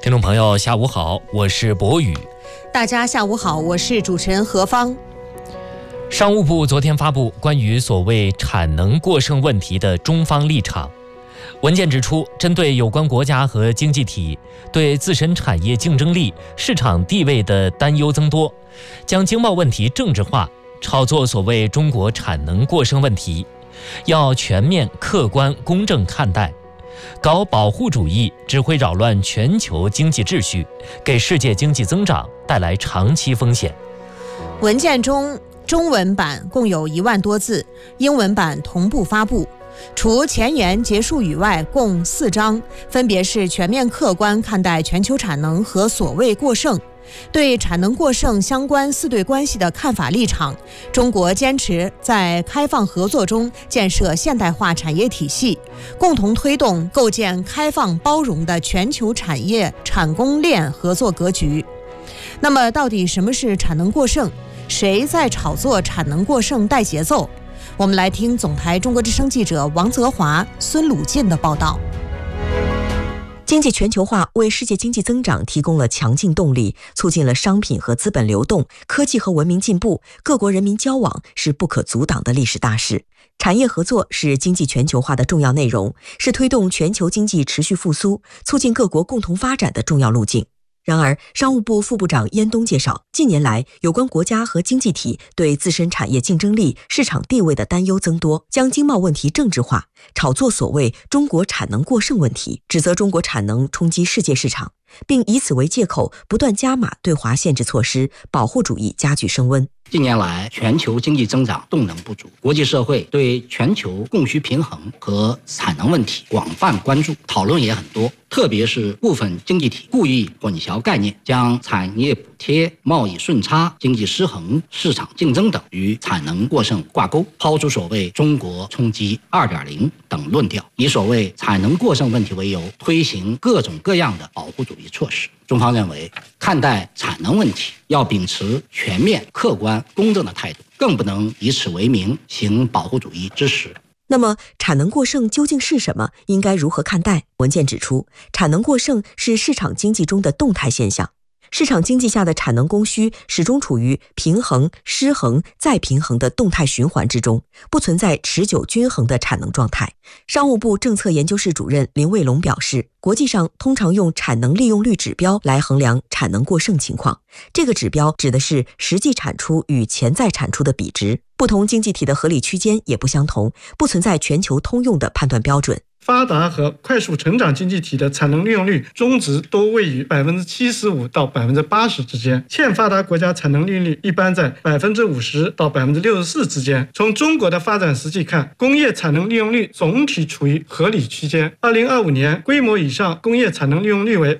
听众朋友下午好，我是博宇。 大家下午好，我是主持人何芳。 商务部昨天发布关于所谓产能过剩问题的中方立场。文件指出，针对有关国家和经济体对自身产业竞争力、市场地位的担忧增多，将经贸问题政治化，炒作所谓中国产能过剩问题，要全面、客观、公正看待。搞保护主义只会扰乱全球经济秩序，给世界经济增长带来长期风险。 文件中中文版共有1万多字，英文版同步发布。除前言结束语外，共4章，分别是全面客观看待全球产能和所谓过剩，对产能过剩相关4对关系的看法立场。中国坚持在开放合作中建设现代化产业体系，共同推动构建开放包容的全球产业产供链合作格局。那么到底什么是产能过剩？谁在炒作产能过剩带节奏？我们来听总台中国之声记者王泽华、孙鲁进的报道。 经济全球化为世界经济增长提供了强劲动力，促进了商品和资本流动，科技和文明进步，各国人民交往是不可阻挡的历史大势。产业合作是经济全球化的重要内容，是推动全球经济持续复苏、促进各国共同发展的重要路径。然而，商务部副部长燕东介绍，近年来有关国家和经济体对自身产业竞争力、市场地位的担忧增多，将经贸问题政治化，炒作所谓中国产能过剩问题，指责中国产能冲击世界市场，并以此为借口不断加码对华限制措施，保护主义加剧升温。 近年来，全球经济增长动能不足，国际社会对全球供需平衡和产能问题广泛关注，讨论也很多。特别是部分经济体故意混淆概念，将产业补贴、贸易顺差、经济失衡、市场竞争等与产能过剩挂钩，抛出所谓中国冲击 2.0 等论调，以所谓产能过剩问题为由，推行各种各样的保护主义措施。中方认为，看待产能问题要秉持全面、客观、公正的态度，更不能以此为名行保护主义之实。 那么，产能过剩究竟是什么？应该如何看待？文件指出，产能过剩是市场经济中的动态现象。市场经济下的产能供需始终处于平衡、失衡、再平衡的动态循环之中，不存在持久均衡的产能状态。商务部政策研究室主任林卫龙表示，国际上通常用产能利用率指标来衡量产能过剩情况，这个指标指的是实际产出与潜在产出的比值，不同经济体的合理区间也不相同，不存在全球通用的判断标准。 发达和快速成长经济体的产能利用率中值都位于 75% 到 80% 之间，欠发达国家产能利用率一般在 50% 到 64% 之间。从中国的发展实际看，工业产能利用率总体处于合理区间。2025年规模以上工业产能利用率为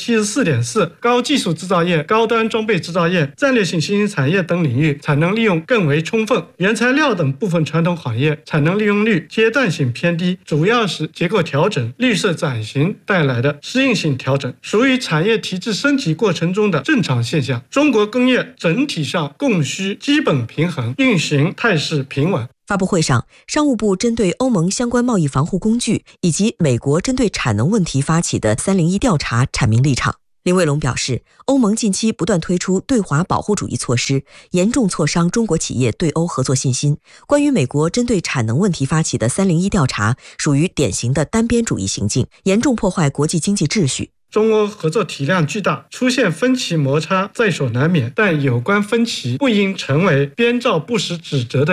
74.4%， 高技术制造业、高端装备制造业、战略性新兴产业等领域产能利用更为充分，原材料等部分传统行业产能利用率阶段性偏低，主要是结构调整、绿色转型带来的适应性调整，属于产业体制升级过程中的正常现象。中国工业整体上供需基本平衡，运行态势平稳。 发布会上，商务部针对欧盟相关贸易防护工具以及美国针对产能问题发起的301调查阐明立场。林卫龙表示，欧盟近期不断推出对华保护主义措施，严重挫伤中国企业对欧合作信心。关于美国针对产能问题发起的301调查，属于典型的单边主义行径，严重破坏国际经济秩序。 中欧合作体量巨大，出现分歧摩擦在所难免，但有关分歧不应成为编造不实指责的